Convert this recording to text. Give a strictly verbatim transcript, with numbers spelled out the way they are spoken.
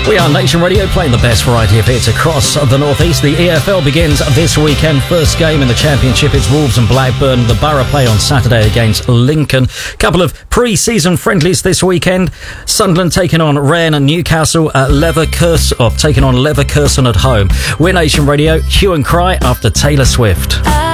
We are Nation Radio, playing the best variety of hits across the northeast. The E F L begins this weekend. First game in the championship, it's Wolves and Blackburn. The Borough play on Saturday against Lincoln. Couple of pre-season friendlies this weekend. Sunderland taking on Rennes and Newcastle at Leverkusen, or taking on Leverkusen at home. We're Nation Radio. Hue and cry after Taylor Swift.